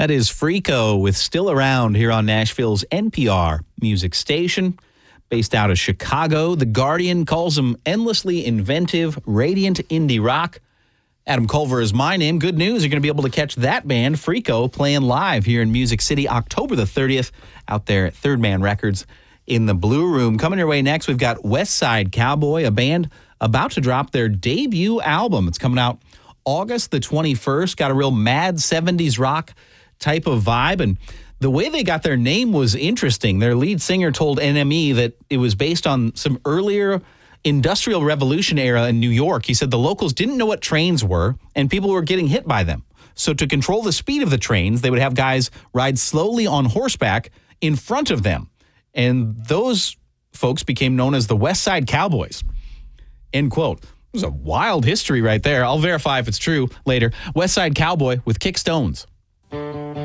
That is Freako with Still Around here on Nashville's NPR music station. Based out of Chicago, The Guardian calls them endlessly inventive, radiant indie rock. Adam Culver is my name. Good news, you're going to be able to catch that band, Freako, playing live here in Music City October the 30th out there at Third Man Records in the Blue Room. Coming your way next, we've got West Side Cowboy, a band about to drop their debut album. It's coming out August the 21st. Got a real mad 70s rock type of vibe, and the way they got their name was interesting. Their lead singer told NME that it was based on some earlier Industrial Revolution era in New York. He said the locals didn't know what trains were, and people were getting hit by them. So to control the speed of the trains, they would have guys ride slowly on horseback in front of them. And those folks became known as the West Side Cowboys. End quote. It was a wild history right there. I'll verify if it's true later. West Side Cowboy with Kick Stones.